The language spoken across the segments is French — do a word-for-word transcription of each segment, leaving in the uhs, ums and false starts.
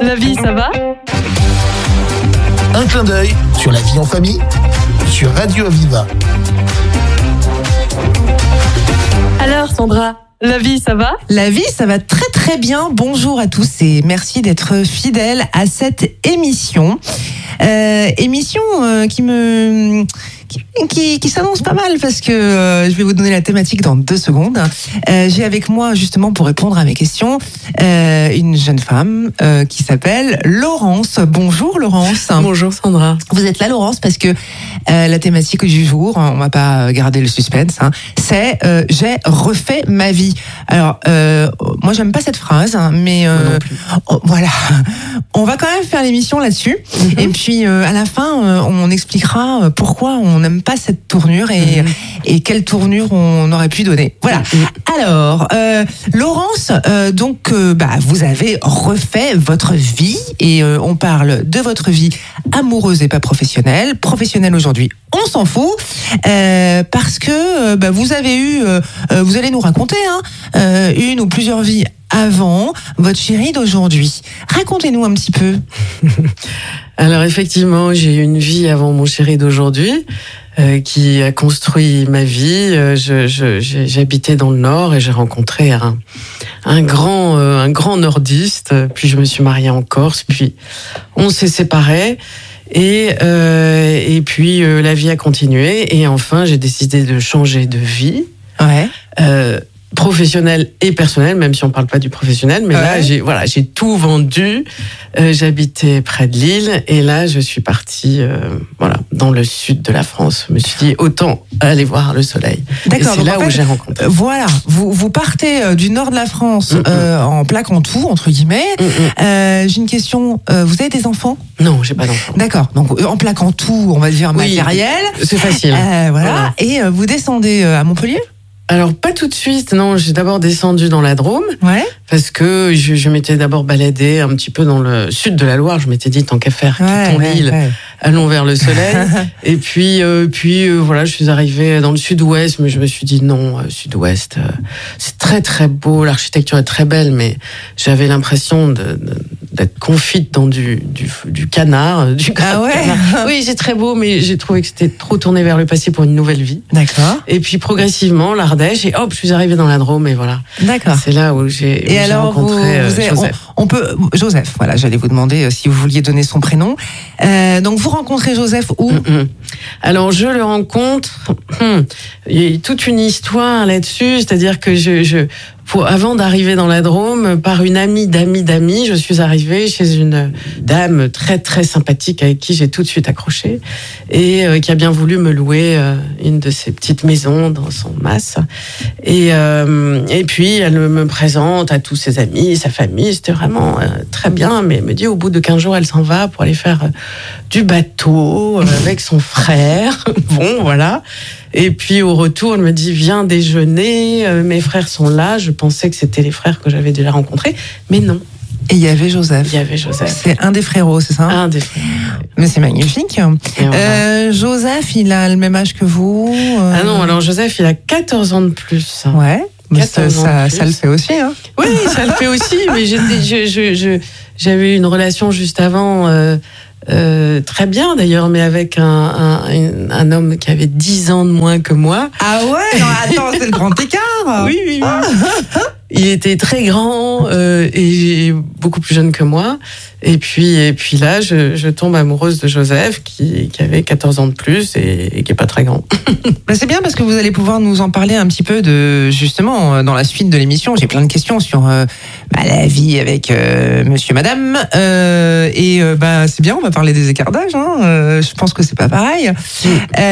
La vie, ça va? Un clin d'œil sur la vie en famille sur Radio Aviva. Alors Sandra, la vie, ça va? La vie, ça va très très bien. Bonjour à tous et merci d'être fidèles à cette émission. Euh, émission euh, qui me... Qui, qui, qui s'annonce pas mal parce que euh, je vais vous donner la thématique dans deux secondes. Euh, j'ai avec moi justement pour répondre à mes questions euh, une jeune femme euh, qui s'appelle Laurence. Bonjour Laurence. Bonjour Sandra. Vous êtes là Laurence parce que euh, la thématique du jour, on va pas garder le suspense, hein, c'est euh, j'ai refait ma vie. Alors euh, moi j'aime pas cette phrase, hein, mais euh, oh, voilà, on va quand même faire l'émission là-dessus. Mm-hmm. Et puis euh, à la fin euh, on expliquera pourquoi on n'aime pas cette tournure et, mmh. et quelle tournure on aurait pu donner. Voilà. Mmh. Alors, euh, Laurence, euh, donc, euh, bah, vous avez refait votre vie et euh, on parle de votre vie amoureuse et pas professionnelle. Professionnelle aujourd'hui, on s'en fout euh, parce que euh, bah, vous avez eu, euh, vous allez nous raconter hein, euh, une ou plusieurs vies avant votre chérie d'aujourd'hui. Racontez-nous un petit peu. Alors effectivement, j'ai eu une vie avant mon chéri d'aujourd'hui euh, qui a construit ma vie. Euh, je, je, j'ai, j'habitais dans le Nord et j'ai rencontré un, un grand, euh, un grand nordiste. Puis je me suis mariée en Corse. Puis on s'est séparés. Et, euh, et puis euh, la vie a continué. Et enfin, j'ai décidé de changer de vie. Ouais. Euh, professionnel et personnel, même si on parle pas du professionnel, mais ouais. là j'ai voilà j'ai tout vendu. Euh, j'habitais près de Lille et là je suis partie euh, voilà dans le sud de la France. Je me suis dit autant aller voir le soleil. D'accord. Et c'est là en fait, où j'ai rencontré. Voilà, vous vous partez euh, du nord de la France mm-hmm. euh, en plaquant tout entre guillemets. Mm-hmm. Euh, j'ai une question. Euh, vous avez des enfants? Non, j'ai pas d'enfants. D'accord. Donc en plaquant tout, on va dire oui, matériel. C'est facile. Euh, voilà. voilà. Et euh, vous descendez à Montpellier? Alors pas tout de suite, non. J'ai d'abord descendu dans la Drôme, ouais. parce que je, je m'étais d'abord baladée un petit peu dans le sud de la Loire. Je m'étais dit tant qu'à faire, ouais, quittons ouais, l'île, ouais. allons vers le soleil. Et puis, euh, puis euh, voilà, je suis arrivée dans le sud-ouest, mais je me suis dit non, euh, sud-ouest, euh, c'est très très beau, l'architecture est très belle, mais j'avais l'impression de, de, d'être confite dans du du, du canard, du ah ouais. canard. Oui, c'est très beau, mais j'ai trouvé que c'était trop tourné vers le passé pour une nouvelle vie. D'accord. Et puis progressivement, l'Ardèche, et hop, je suis arrivée dans la Drôme, et voilà. D'accord. C'est là où j'ai, où et j'ai alors, rencontré vous, euh, vous avez, Joseph. On, on peut, Joseph, voilà, j'allais vous demander si vous vouliez donner son prénom. Euh, donc vous rencontrez Joseph où? Mm-mm. Alors je le rencontre. Hum, il y a toute une histoire là-dessus, c'est-à-dire que je, je pour, avant d'arriver dans la Drôme, par une amie d'amis d'amis, je suis arrivée chez une dame très très sympathique avec qui j'ai tout de suite accroché et euh, qui a bien voulu me louer euh, une de ses petites maisons dans son mas. Et euh, et puis elle me présente à tous ses amis, sa famille. C'était vraiment euh, très bien, mais elle me dit au bout de quinze jours, elle s'en va pour aller faire euh, du bateau euh, avec son frère. Bon, voilà. Et puis au retour, elle me dit viens déjeuner. Euh, mes frères sont là. Je pensais que c'était les frères que j'avais déjà rencontrés, mais non. Et il y avait Joseph. Il y avait Joseph. C'est un des frérots, c'est ça? Un des frères. Mais c'est magnifique. Voilà. Euh, Joseph, il a le même âge que vous? euh... Ah non, alors Joseph, il a quatorze ans de plus. Ouais. Mais ça, ça, ça le fait aussi, hein? Oui, ça le fait aussi. Mais j'étais, je, je, je, j'avais une relation juste avant. Euh, Euh, très bien d'ailleurs, mais avec un, un, un homme qui avait dix ans de moins que moi. Ah ouais? Non, attends, c'est le grand écart. Oui, oui, oui. Il était très grand euh, et beaucoup plus jeune que moi. Et puis, et puis là, je, je tombe amoureuse de Joseph, qui, qui avait quatorze ans de plus et, et qui est pas très grand. Ben c'est bien parce que vous allez pouvoir nous en parler un petit peu de, justement, dans la suite de l'émission. J'ai plein de questions sur euh, bah, la vie avec euh, monsieur, madame. Euh, et euh, bah, c'est bien, on va parler des écarts d'âge. Hein. Euh, je pense que c'est pas pareil. Mm.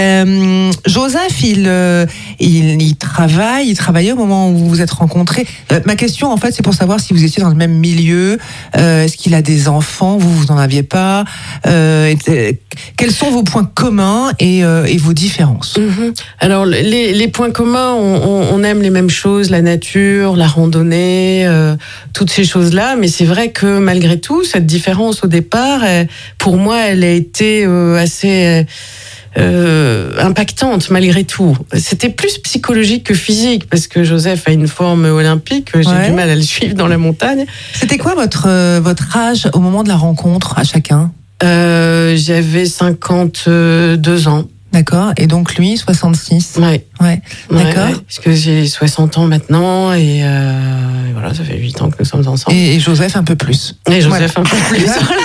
Euh, Joseph, il, euh, il, il travaille, il travaillait au moment où vous vous êtes rencontrés. Euh, ma question, en fait, c'est pour savoir si vous étiez dans le même milieu. Euh, est-ce qu'il a des enfants? Enfants, vous, vous n'en aviez pas. Euh, et, quels sont vos points communs et, euh, et vos différences? Mmh. Alors, les, les points communs, on, on, on aime les mêmes choses, la nature, la randonnée, euh, toutes ces choses-là. Mais c'est vrai que malgré tout, cette différence au départ, elle, pour moi, elle a été euh, assez... euh, impactante malgré tout. C'était plus psychologique que physique parce que Joseph a une forme olympique. J'ai Ouais. du mal à le suivre dans la montagne. C'était quoi votre, euh, votre âge au moment de la rencontre à chacun? Euh, j'avais cinquante-deux ans. D'accord. Et donc lui, soixante-six. Ouais. Ouais. D'accord. Ouais, ouais, parce que j'ai soixante ans maintenant et, euh, et voilà, ça fait huit ans que nous sommes ensemble. Et, et Joseph un peu plus. Et, Joseph un peu plus.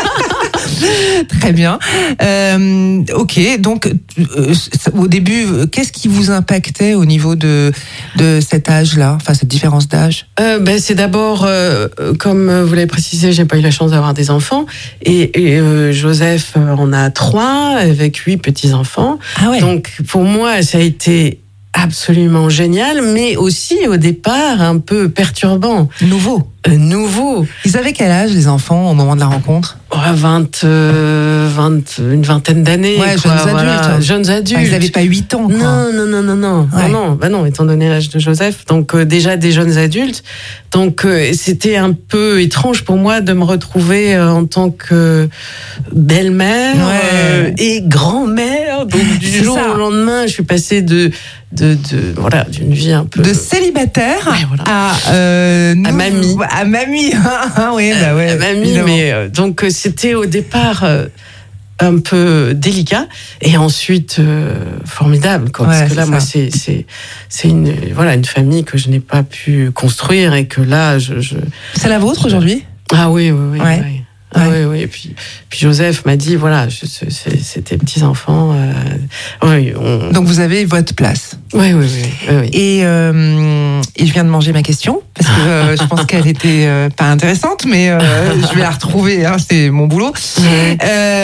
Très bien. Euh, ok, donc euh, au début, qu'est-ce qui vous impactait au niveau de, de cet âge-là, enfin cette différence d'âge? euh, ben, C'est d'abord, euh, comme vous l'avez précisé, j'ai pas eu la chance d'avoir des enfants. Et, et euh, Joseph euh, en a trois, avec huit petits-enfants. Ah ouais. Donc pour moi, ça a été absolument génial, mais aussi au départ un peu perturbant. Nouveau. Euh, nouveau. Ils avaient quel âge les enfants au moment de la rencontre? Oh, vingt, euh, vingt, une vingtaine d'années. Ouais, quoi, jeunes voilà. adultes. Jeunes adultes. Enfin, ils n'avaient pas huit ans, quoi. Non, non, non, non, non, Ouais. non, non, bah non, étant donné l'âge de Joseph, donc euh, déjà des jeunes adultes, donc euh, c'était un peu étrange pour moi de me retrouver euh, en tant que belle-mère Ouais. euh, et grand-mère, donc du C'est jour ça. au lendemain, je suis passée de, de, de voilà, d'une vie un peu De célibataire Ouais, voilà. à euh, À nou- mamie. À mamie. Ah oui, bah ouais. à mamie, évidemment. mais euh, donc euh, c'était au départ euh, un peu délicat et ensuite euh, formidable, quoi, Ouais, parce que c'est là, ça. moi, c'est c'est c'est une voilà une famille que je n'ai pas pu construire et que là, je, je... C'est la vôtre aujourd'hui? ah oui oui oui. Ouais. oui. Ah Ouais. oui, oui. Et puis, puis Joseph m'a dit, voilà, je- c'est c'est tes petits-enfants. Euh, oui, on... Donc vous avez votre place. oui, oui, oui, oui, oui. Et, euh, et je viens de manger ma question parce que euh, je pense qu'elle était euh, pas intéressante, mais euh, je vais la retrouver. Hein, c'est mon boulot. Ouais.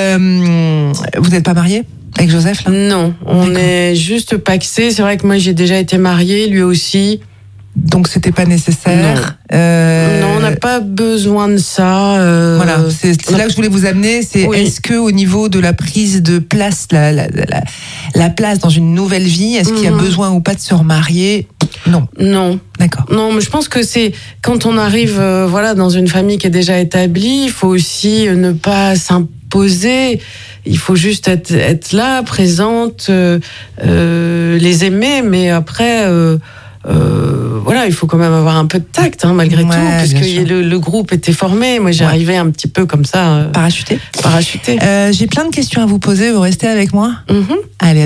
Euh, vous n'êtes pas marié avec Joseph là? Non, on D'accord. est juste paxés. C'est vrai que moi, j'ai déjà été mariée, lui aussi. Donc c'était pas nécessaire. Euh, Non, on n'a pas besoin de ça. euh, Voilà, c'est c'est là que je voulais vous amener. C'est Oui. est-ce que au niveau de la prise de place, la, la, la, la place dans une nouvelle vie, est-ce qu'il y a Mhm. besoin ou pas de se remarier? Non, Non, d'accord. non, mais je pense que c'est quand on arrive, euh, voilà, dans une famille qui est déjà établie, il faut aussi euh, ne pas s'imposer. Il faut juste être, être là, présente, euh, euh, les aimer, mais après. Euh, Euh, voilà, il faut quand même avoir un peu de tact, hein, malgré Ouais, tout, parce bien que sûr. le, le groupe était formé. Moi, Ouais. j'arrivais un petit peu comme ça, euh, Parachuté. parachuté. Euh, J'ai plein de questions à vous poser. Vous restez avec moi? Mhm. Allez.